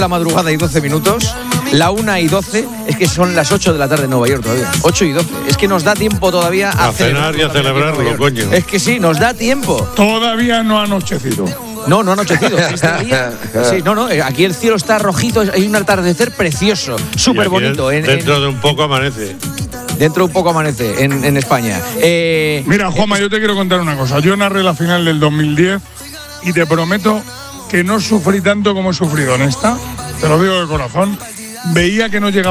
la madrugada y 12 minutos, la 1:12, es que son las 8 de la tarde en Nueva York todavía. 8:12. Es que nos da tiempo todavía a cenar y a celebrarlo, coño. Es que sí, nos da tiempo. Todavía no ha anochecido. No ha anochecido. Sí, no, aquí el cielo está rojito, hay un atardecer precioso, súper bonito. Dentro de un poco amanece. Dentro de un poco amanece en España. Mira, Juanma, yo te quiero contar una cosa. Yo narré la final del 2010 y te prometo que no sufrí tanto como he sufrido en esta. Te lo digo de corazón. Veía que no llegaba